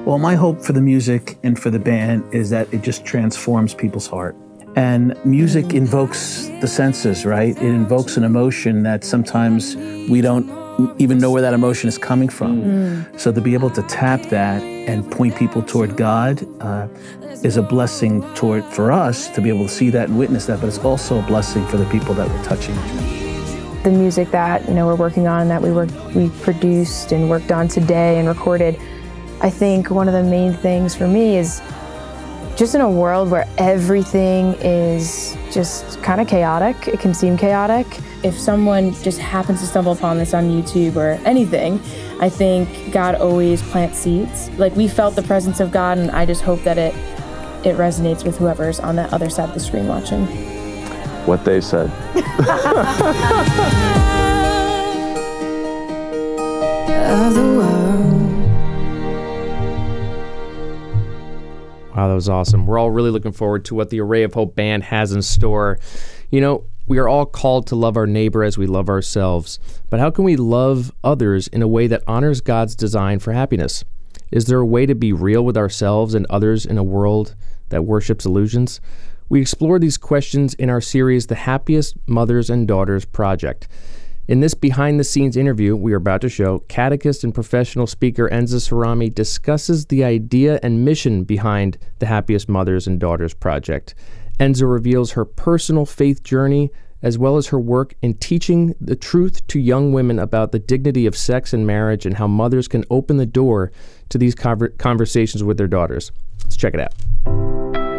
Well, my hope for the music and for the band is that it just transforms people's heart. And music invokes the senses, right? It invokes an emotion that sometimes we don't even know where that emotion is coming from. So to be able to tap that and point people toward God is a blessing for us to be able to see that and witness that, but it's also a blessing for the people that we're touching. The music that we're working on, that we produced and worked on today and recorded, I think one of the main things for me is just in a world where everything is just kind of chaotic, it can seem chaotic. If someone just happens to stumble upon this on YouTube or anything, I think God always plants seeds. Like, we felt the presence of God, and I just hope that it resonates with whoever's on that other side of the screen watching. What they said. Of the world. Wow, that was awesome. We're all really looking forward to what the Array of Hope Band has in store. You know, we are all called to love our neighbor as we love ourselves. But how can we love others in a way that honors God's design for happiness? Is there a way to be real with ourselves and others in a world that worships illusions? We explore these questions in our series, The Happiest Mothers and Daughters Project. In this behind-the-scenes interview we are about to show, catechist and professional speaker Enza Cerami discusses the idea and mission behind the Happiest Mothers and Daughters Project. Enza reveals her personal faith journey, as well as her work in teaching the truth to young women about the dignity of sex and marriage and how mothers can open the door to these conversations with their daughters. Let's check it out.